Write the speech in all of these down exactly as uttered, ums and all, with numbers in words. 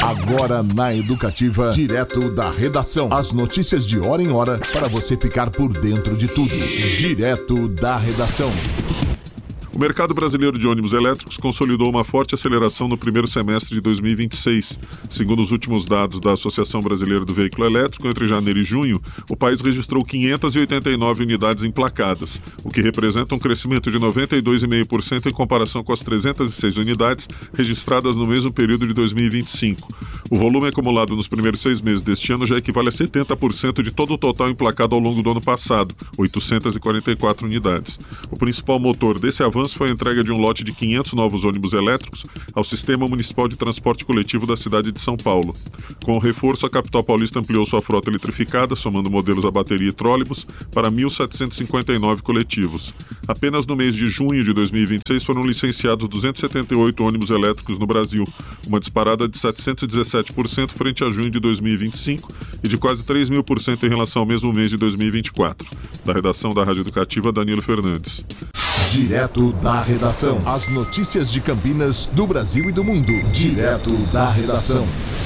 Agora na Educativa, direto da redação. As notícias de hora em hora para você ficar por dentro de tudo. Direto da redação. O mercado brasileiro de ônibus elétricos consolidou uma forte aceleração no primeiro semestre de dois mil e vinte e seis. Segundo os últimos dados da Associação Brasileira do Veículo Elétrico, entre janeiro e junho, o país registrou quinhentas e oitenta e nove unidades emplacadas, o que representa um crescimento de noventa e dois vírgula cinco por cento em comparação com as trezentas e seis unidades registradas no mesmo período de dois mil e vinte e cinco. O volume acumulado nos primeiros seis meses deste ano já equivale a setenta por cento de todo o total emplacado ao longo do ano passado, oitocentas e quarenta e quatro unidades. O principal motor desse avanço foi a entrega de um lote de quinhentos novos ônibus elétricos ao Sistema Municipal de Transporte Coletivo da cidade de São Paulo. Com o reforço, a capital paulista ampliou sua frota eletrificada, somando modelos a bateria e trólebus, para mil setecentos e cinquenta e nove coletivos. Apenas no mês de junho de dois mil e vinte e seis foram licenciados duzentos e setenta e oito ônibus elétricos no Brasil, uma disparada de setecentos e dezessete por cento frente a junho de dois mil e vinte e cinco e de quase três mil por cento em relação ao mesmo mês de dois mil e vinte e quatro. Da redação da Rádio Educativa, Danilo Fernandes. Direto da redação. As notícias de Campinas, do Brasil e do mundo. Direto da redação.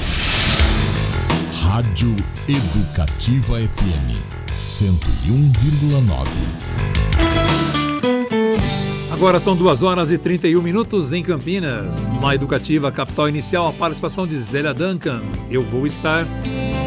Rádio Educativa F M cento e um vírgula nove. Agora são duas horas e trinta e um minutos em Campinas. Na Educativa Capital Inicial, a participação de Zélia Duncan. Eu vou estar.